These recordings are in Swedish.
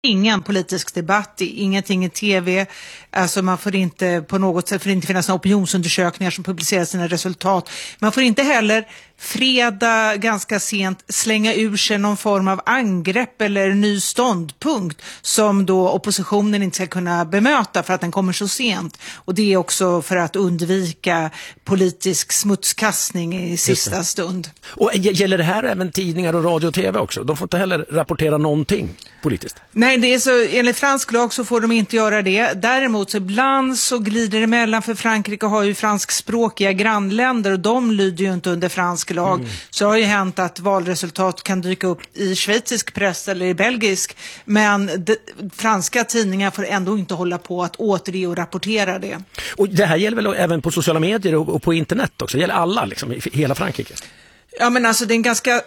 ingen politisk debatt, ingenting i tv, alltså man får inte på något sätt, för det inte finnas några opinionsundersökningar som publicerar sina resultat. Man får inte heller fredag ganska sent slänga ur sig någon form av angrepp eller ny ståndpunkt som då oppositionen inte ska kunna bemöta för att den kommer så sent. Och det är också för att undvika politisk smutskastning i sista stund. Och gäller det här även tidningar och radio och tv också? De får inte heller rapportera någonting politiskt? Nej, det är så, enligt fransk lag så får de inte göra det. Däremot så ibland så glider det emellan, för Frankrike har ju franskspråkiga grannländer och de lyder ju inte under fransk lag. Så det har ju hänt att valresultat kan dyka upp i schweizisk press eller i belgisk, men franska tidningar får ändå inte hålla på att återge och rapportera det. Och det här gäller väl även på sociala medier och på internet också? Det gäller alla liksom, i hela Frankrike? Ja, men alltså det är en ganska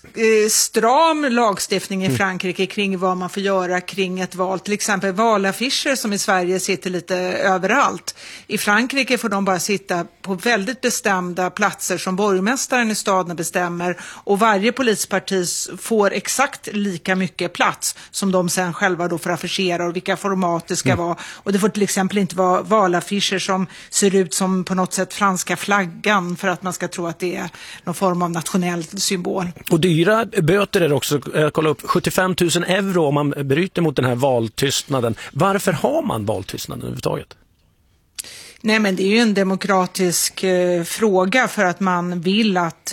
stram lagstiftning i Frankrike kring vad man får göra kring ett val. Till exempel valaffischer som i Sverige sitter lite överallt. I Frankrike får de bara sitta på väldigt bestämda platser som borgmästaren i staden bestämmer, och varje polisparti får exakt lika mycket plats som de sen själva då får affischera och vilka format det ska vara. Och det får till exempel inte vara valaffischer som ser ut som på något sätt franska flaggan för att man ska tro att det är någon form av nationell symbol. Och dyra böter är det också, kolla upp, 75 000 euro om man bryter mot den här valtystnaden. Varför har man valtystnaden överhuvudtaget? Nej, men det är ju en demokratisk fråga, för att man vill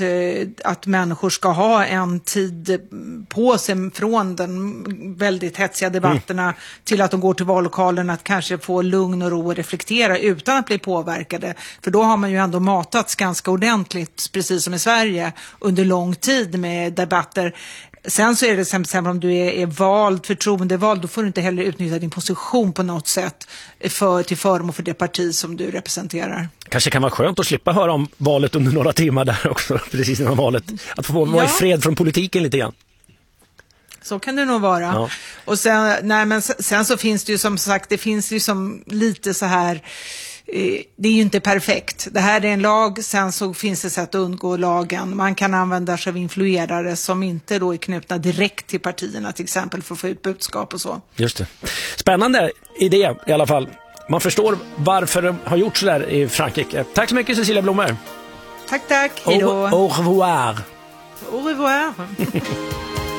att människor ska ha en tid på sig från den väldigt hetsiga debatterna till att de går till vallokalen, att kanske få lugn och ro och reflektera utan att bli påverkade. För då har man ju ändå matats ganska ordentligt, precis som i Sverige, under lång tid med debatter. Sen så är det till exempel om du är vald, förtroendevald, då får du inte heller utnyttja din position på något sätt till förmån för det parti som du representerar. Kanske kan vara skönt att slippa höra om valet under några timmar där också, precis innan valet. Att få vara i fred från politiken lite grann. Så kan det nog vara. Ja. Och sen så finns det ju som sagt, det finns ju som lite så här, det är ju inte perfekt. Det här är en lag, sen så finns det sätt att undgå lagen. Man kan använda sig av influerare som inte då är knutna direkt till partierna, till exempel, för att få ut budskap och så. Just det. Spännande idé i alla fall. Man förstår varför de har gjort så där i Frankrike. Tack så mycket, Cecilia Blomberg. Tack. Hej då. Au revoir. Au revoir.